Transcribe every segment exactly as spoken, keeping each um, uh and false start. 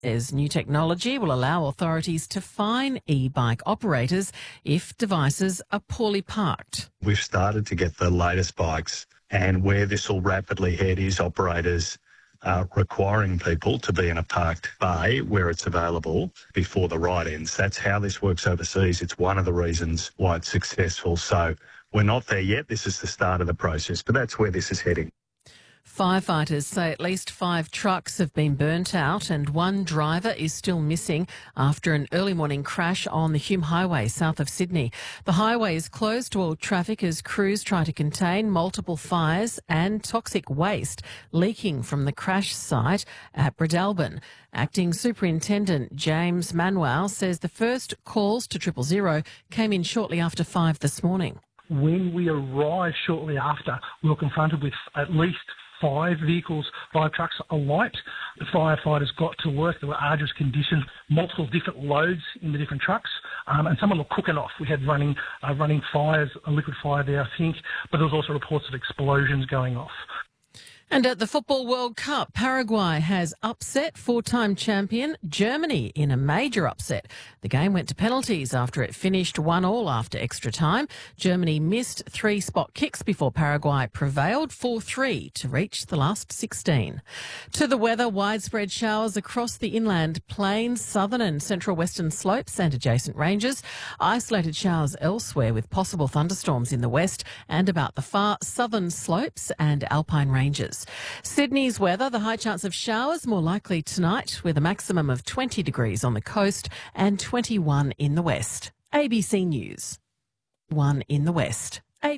As new technology will allow authorities to fine e-bike operators if devices are poorly parked. We've started to get the latest bikes, and where this will rapidly head is operators uh, requiring people to be in a parked bay where it's available before the ride ends. That's how this works overseas. It's one of the reasons why it's successful. So we're not there yet. This is the start of the process, but that's where this is heading. Firefighters say at least five trucks have been burnt out and one driver is still missing after an early morning crash on the Hume Highway south of Sydney. The highway is closed to all traffic as crews try to contain multiple fires and toxic waste leaking from the crash site at Bredelban. Acting Superintendent James Manuel says the first calls to triple zero came in shortly after five this morning. When we arrived shortly after, we were confronted with at least five vehicles, five trucks alight. The firefighters got to work. There were arduous conditions, multiple different loads in the different trucks, um, and some of them were cooking off. We had running uh, running fires, a liquid fire there, I think, but there was also reports of explosions going off. And at the Football World Cup, Paraguay has upset four-time champion Germany in a major upset. The game went to penalties after it finished one all after extra time. Germany missed three spot kicks before Paraguay prevailed four three to reach the last sixteen. To the weather, widespread showers across the inland plains, southern and central western slopes and adjacent ranges. Isolated showers elsewhere with possible thunderstorms in the west and about the far southern slopes and alpine ranges. Sydney's weather, the high chance of showers more likely tonight with a maximum of twenty degrees on the coast and twenty-one in the west. A B C News. One in the west. A-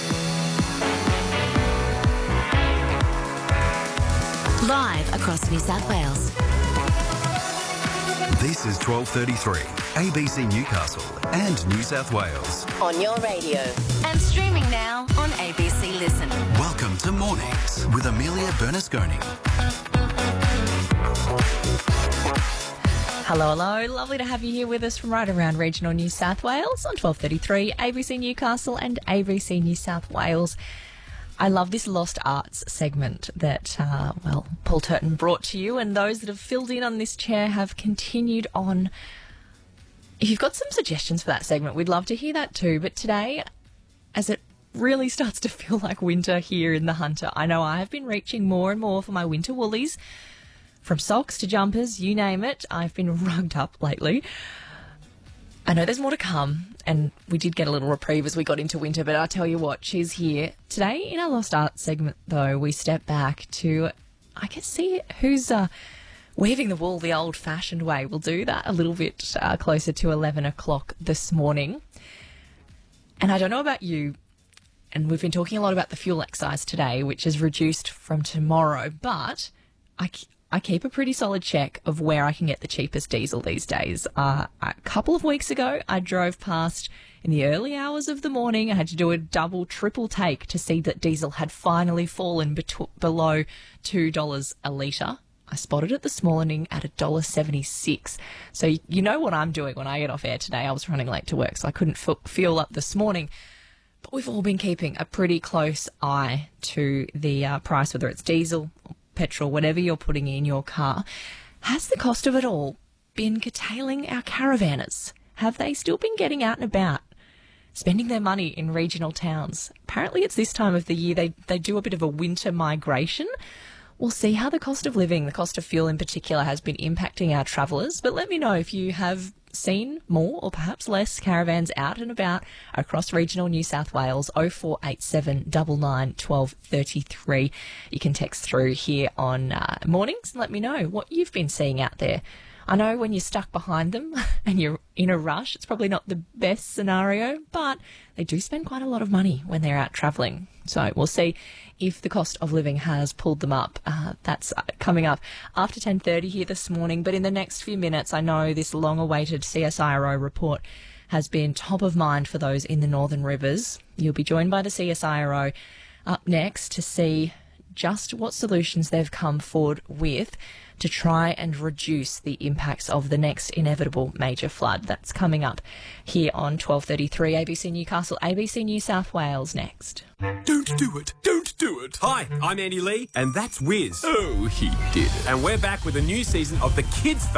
Live across New South Wales. This is twelve thirty-three, A B C Newcastle and New South Wales. On your radio. And streaming now on A B C Listen. Welcome to Mornings with Amelia Bernasconi. Hello, hello. Lovely to have you here with us from right around regional New South Wales on twelve thirty-three, A B C Newcastle and A B C New South Wales. I love this Lost Arts segment that, uh, well, Paul Turton brought to you, and those that have filled in on this chair have continued on. If you've got some suggestions for that segment, we'd love to hear that too. But today, as it really starts to feel like winter here in the Hunter, I know I have been reaching more and more for my winter woolies. From socks to jumpers, you name it, I've been rugged up lately. I know there's more to come, and we did get a little reprieve as we got into winter, but I'll tell you what, she's here. Today, in our Lost Art segment, though, we step back to, I guess, see who's uh, weaving the wool the old-fashioned way. We'll do that a little bit uh, closer to eleven o'clock this morning. And I don't know about you, and we've been talking a lot about the fuel excise today, which is reduced from tomorrow, but I... I keep a pretty solid check of where I can get the cheapest diesel these days. Uh, a couple of weeks ago, I drove past in the early hours of the morning. I had to do a double, triple take to see that diesel had finally fallen bet- below two dollars a litre. I spotted it this morning at one dollar seventy-six. So you, you know what I'm doing when I get off air today. I was running late to work, so I couldn't f- fuel up this morning. But we've all been keeping a pretty close eye to the uh, price, whether it's diesel, petrol, whatever you're putting in your car. Has the cost of it all been curtailing our caravanners? Have they still been getting out and about, spending their money in regional towns? Apparently it's this time of the year they, they do a bit of a winter migration. We'll see how the cost of living, the cost of fuel in particular, has been impacting our travellers. But let me know if you have seen more or perhaps less caravans out and about across regional New South Wales. oh four eight seven, nine nine, one two three three. You can text through here on uh, mornings and let me know what you've been seeing out there. I know when you're stuck behind them and you're in a rush, it's probably not the best scenario, but they do spend quite a lot of money when they're out travelling. So we'll see if the cost of living has pulled them up. Uh, that's coming up after ten thirty here this morning. But in the next few minutes, I know this long-awaited C S I R O report has been top of mind for those in the Northern Rivers. You'll be joined by the C S I R O up next to see just what solutions they've come forward with to try and reduce the impacts of the next inevitable major flood. That's coming up here on twelve thirty-three A B C Newcastle, A B C New South Wales next. Don't do it. Don't do it. Hi, I'm Andy Lee, and that's Wiz. Oh, he did it. And we're back with a new season of the kids'